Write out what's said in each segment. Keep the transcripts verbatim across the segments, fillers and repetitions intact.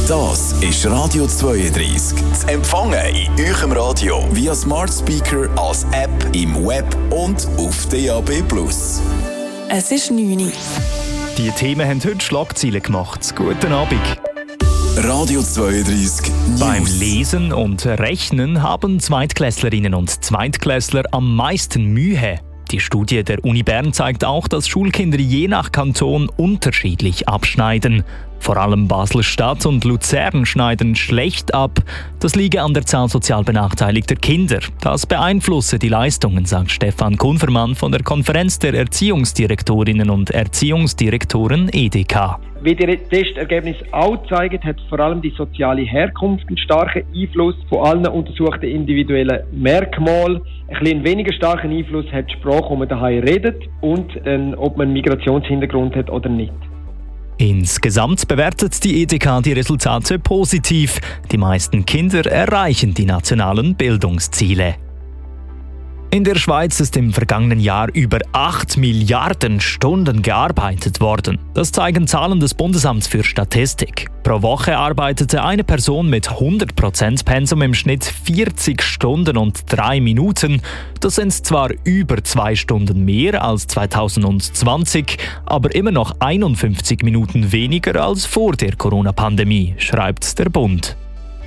Das ist Radio zweiunddreißig. Zu empfangen in eurem Radio via Smart Speaker, als App, im Web und auf D A B Plus. Es ist neun Uhr. Die Themen haben heute Schlagzeilen gemacht. Guten Abend. Radio zweiunddreißig News. Beim Lesen und Rechnen haben Zweitklässlerinnen und Zweitklässler am meisten Mühe. Die Studie der Uni Bern zeigt auch, dass Schulkinder je nach Kanton unterschiedlich abschneiden. Vor allem Basel-Stadt und Luzern schneiden schlecht ab. Das liege an der Zahl sozial benachteiligter Kinder. Das beeinflusse die Leistungen, sagt Stefan Kunfermann von der Konferenz der Erziehungsdirektorinnen und Erziehungsdirektoren E D K. Wie die Testergebnisse auch zeigen, hat vor allem die soziale Herkunft einen starken Einfluss von allen untersuchten individuellen Merkmalen. Ein bisschen weniger starken Einfluss hat die Sprache, wo man daheim redet, und äh, ob man einen Migrationshintergrund hat oder nicht. Insgesamt bewertet die E D K die Resultate positiv. Die meisten Kinder erreichen die nationalen Bildungsziele. In der Schweiz ist im vergangenen Jahr über acht Milliarden Stunden gearbeitet worden. Das zeigen Zahlen des Bundesamts für Statistik. Pro Woche arbeitete eine Person mit hundert Prozent Pensum im Schnitt vierzig Stunden und drei Minuten. Das sind zwar über zwei Stunden mehr als zweitausendzwanzig, aber immer noch einundfünfzig Minuten weniger als vor der Corona-Pandemie, schreibt der Bund.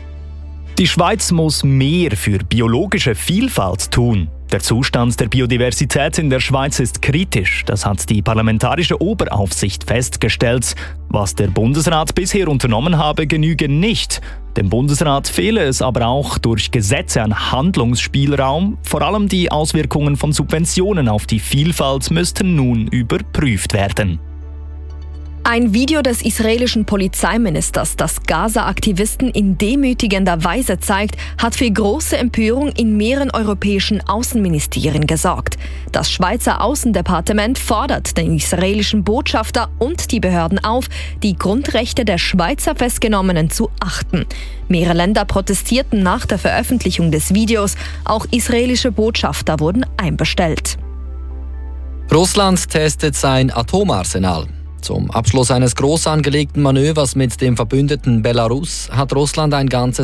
Die Schweiz muss mehr für biologische Vielfalt tun. Der Zustand der Biodiversität in der Schweiz ist kritisch, das hat die Parlamentarische Oberaufsicht festgestellt. Was der Bundesrat bisher unternommen habe, genüge nicht. Dem Bundesrat fehle es aber auch durch Gesetze an Handlungsspielraum. Vor allem die Auswirkungen von Subventionen auf die Vielfalt müssten nun überprüft werden. Ein Video des israelischen Polizeiministers, das Gaza-Aktivisten in demütigender Weise zeigt, hat für große Empörung in mehreren europäischen Außenministerien gesorgt. Das Schweizer Außendepartement fordert den israelischen Botschafter und die Behörden auf, die Grundrechte der Schweizer Festgenommenen zu achten. Mehrere Länder protestierten nach der Veröffentlichung des Videos. Auch israelische Botschafter wurden einbestellt. Russland testet sein Atomarsenal. Zum Abschluss eines groß angelegten Manövers mit dem Verbündeten Belarus hat Russland ein ganzes